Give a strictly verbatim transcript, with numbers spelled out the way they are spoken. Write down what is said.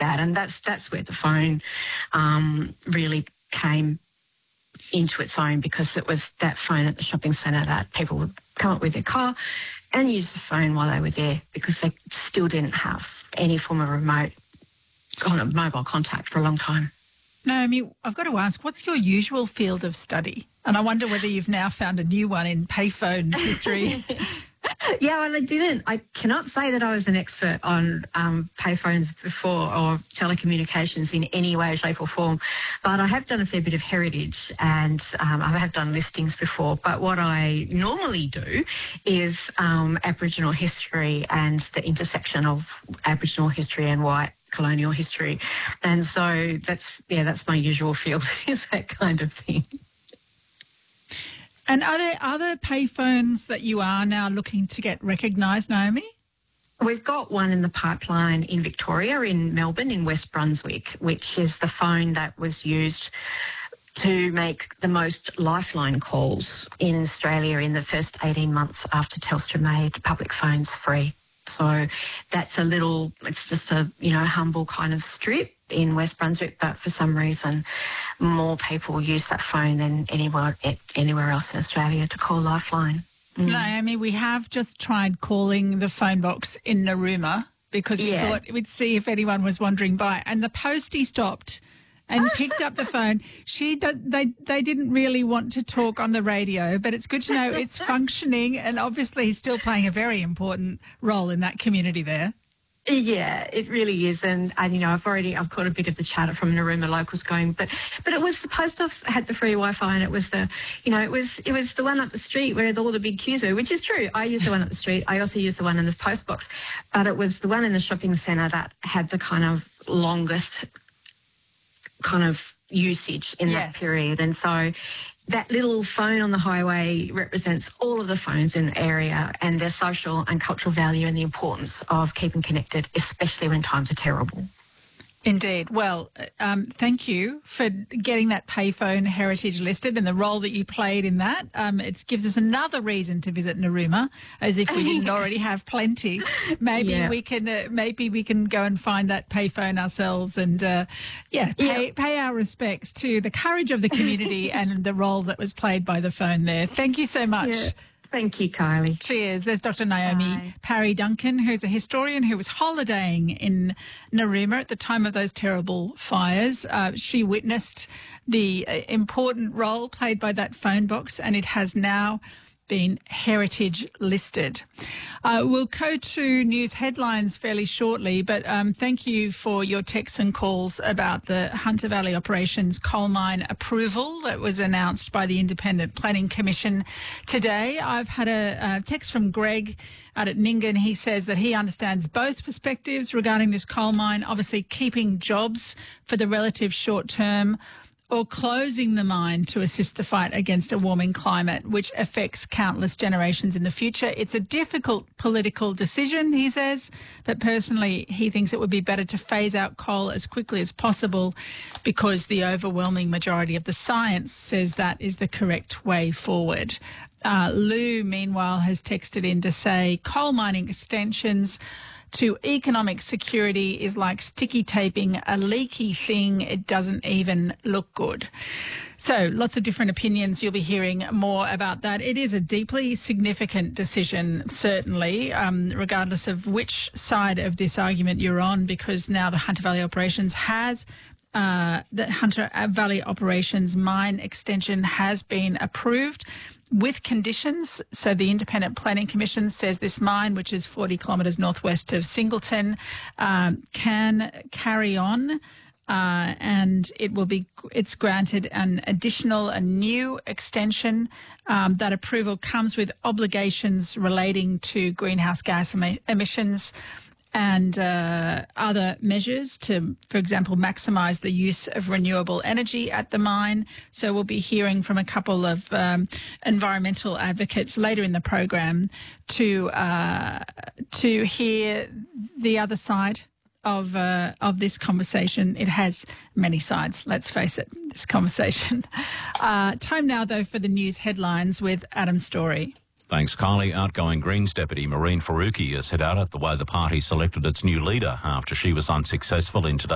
that. And that's that's where the phone um, really came into its own, because it was that phone at the shopping centre that people would come up with their car and use the phone while they were there, because they still didn't have any form of remote kind of mobile contact for a long time. Naomi, I've got to ask, what's your usual field of study? And I wonder whether you've now found a new one in payphone history. Yeah, well, I didn't. I cannot say that I was an expert on um, payphones before, or telecommunications in any way, shape or form. But I have done a fair bit of heritage, and um, I have done listings before. But what I normally do is um, Aboriginal history and the intersection of Aboriginal history and white colonial history. And so that's, yeah, that's my usual field, is that kind of thing. And are there other payphones that you are now looking to get recognised, Naomi? We've got one in the pipeline in Victoria, in Melbourne, in West Brunswick, which is the phone that was used to make the most lifeline calls in Australia in the first eighteen months after Telstra made public phones free. So that's a little, it's just a, you know, humble kind of strip in West Brunswick, but for some reason more people use that phone than anywhere anywhere else in Australia to call Lifeline. Mm. Naomi, we have just tried calling the phone box in Narooma because we Yeah. thought we'd see if anyone was wandering by, and the postie stopped and picked up the phone. She did, they they didn't really want to talk on the radio, but it's good to know it's functioning, and obviously he's still playing a very important role in that community there. Yeah, it really is. And, and, you know, I've already, I've caught a bit of the chatter from Narooma locals going, but, but it was the post office had the free Wi-Fi, and it was the, you know, it was, it was the one up the street where all the big queues were, which is true. I used the one up the street. I also used the one in the post box, but it was the one in the shopping centre that had the kind of longest kind of usage in Yes. that period. And so that little phone on the highway represents all of the phones in the area and their social and cultural value and the importance of keeping connected, especially when times are terrible. Indeed. Well, um, thank you for getting that payphone heritage listed and the role that you played in that. Um, it gives us another reason to visit Narooma, as if we didn't already have plenty. Maybe Yeah. we can, uh, maybe we can go and find that payphone ourselves, and uh, yeah, pay, Yeah. pay our respects to the courage of the community and the role that was played by the phone there. Thank you so much. Yeah. Thank you, Kylie. Cheers. There's Doctor Naomi Bye. Parry Duncan, who's a historian who was holidaying in Narooma at the time of those terrible fires. Uh, she witnessed the uh, important role played by that phone box, and it has now been heritage listed. Uh, we'll go to news headlines fairly shortly, but um, thank you for your texts and calls about the Hunter Valley Operations coal mine approval that was announced by the Independent Planning Commission today. I've had a, a text from Greg out at Nyngan. He says that he understands both perspectives regarding this coal mine, obviously keeping jobs for the relative short term, or closing the mine to assist the fight against a warming climate, which affects countless generations in the future. It's a difficult political decision, he says, but personally he thinks it would be better to phase out coal as quickly as possible, because the overwhelming majority of the science says that is the correct way forward. Uh, Lou, meanwhile, has texted in to say coal mining extensions to economic security is like sticky taping a leaky thing. It doesn't even look good. So lots of different opinions. You'll be hearing more about that. It is a deeply significant decision, certainly, um, regardless of which side of this argument you're on, because now the Hunter Valley Operations has Uh, the Hunter Valley Operations mine extension has been approved with conditions. So the Independent Planning Commission says this mine, which is forty kilometres northwest of Singleton, um, can carry on, uh, and it will be. It's granted an additional, a new extension. Um, that approval comes with obligations relating to greenhouse gas em- emissions. And uh, other measures to, for example, maximise the use of renewable energy at the mine. So we'll be hearing from a couple of um, environmental advocates later in the program to uh, to hear the other side of uh, of this conversation. It has many sides, let's face it, this conversation. Uh, time now, though, for the news headlines with Adam Story. Thanks, Kylie. Outgoing Greens Deputy Maureen Faruqi has set out at the way the party selected its new leader after she was unsuccessful in today's